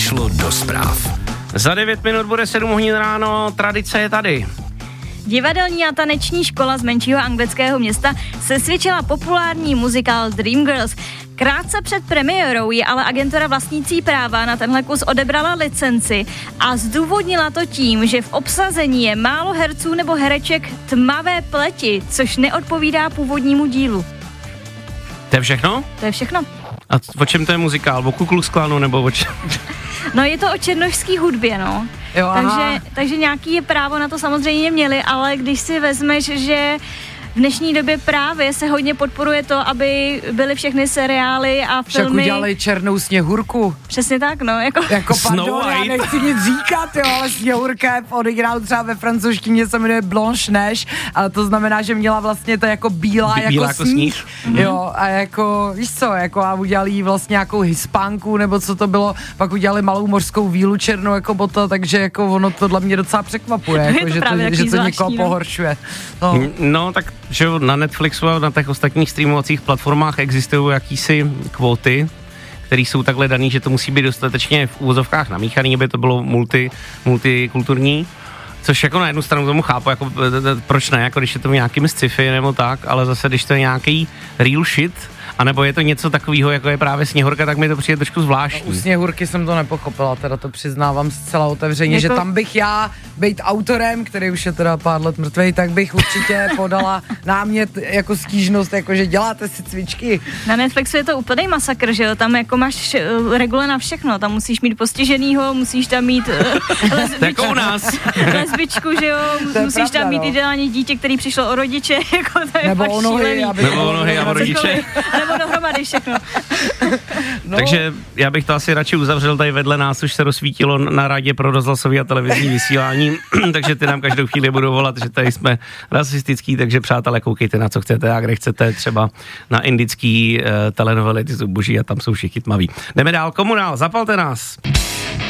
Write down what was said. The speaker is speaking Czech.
Přišlo do zpráv. Za 9 minut bude 7 hodin ráno, tradice je tady. Divadelní a taneční škola z menšího anglického města sesvědčila populární muzikál Dreamgirls. Krátce před premiérou ji ale agentura vlastnící práva na tenhle kus odebrala licenci a zdůvodnila to tím, že v obsazení je málo herců nebo hereček tmavé pleti, což neodpovídá původnímu dílu. To je všechno? To je všechno. A o čem to je muzikál? O Ku Klux Klanu nebo o čem? No je to o černošský hudbě, no. Jo, takže nějaký je právo na to samozřejmě měli, ale když si vezmeš, že v dnešní době právě se hodně podporuje to, aby byly všechny seriály a filmy. Však udělali Černou Sněhurku. Přesně tak, no. Jako pardon, já nechci nic říkat, jo, ale Sněhurka je v originálu třeba ve francouzštině se jmenuje Blanche Neige, ale to znamená, že měla vlastně to jako bílá jako sníh. Jo, a jako, víš co, jako a udělali jí vlastně nějakou Hispánku, nebo co to bylo, pak udělali malou mořskou vílu černou jako bota, takže jako ono tohle mě docela překvapuje, jako, že to někoho pohoršuje. No tak že na Netflixu a na těch ostatních streamovacích platformách existují jakýsi kvóty, které jsou takhle daný, že to musí být dostatečně v úvozovkách namíchaný, aby to bylo multikulturní. Což jako na jednu stranu tomu chápu, jako proč ne, jako když je to nějakým sci-fi nebo tak, ale zase když to je nějaký real shit, anebo je to něco takového, jako je právě Sněhurka, tak mi to přijde trošku zvláštní. U Sněhurky jsem to nepochopila, teda to přiznávám zcela otevřeně, že tam bych já, být autorem, který už je teda pár let mrtvej, tak bych určitě podala námět jako stížnost, jako že děláte si cvičky. Na Netflixu je to úplný masakr, že jo, tam jako máš regule na všechno, tam musíš mít postiženýho, musíš tam mít lesbičku, že jo, musíš tam mít ideální dítě, který přišlo o rodiče, jako to je fakt šílený. Nebo o nohy a o rodiče. Nebo dohromady všechno. No. Takže já bych to asi radši uzavřel, tady vedle nás už se rozsvítilo na Radě pro rozhlasové a televizní vysílání, takže ty nám každou chvíli budou volat, že tady jsme rasistický, takže přátelé, koukejte na co chcete a kde chcete, třeba na indický telenovely, ty jsou boží a tam jsou všichni tmaví. Jdeme dál, komunál, zapalte nás.